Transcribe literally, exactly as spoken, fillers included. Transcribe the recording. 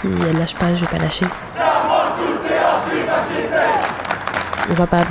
puis elle lâche pas, je vais pas lâcher. On va pas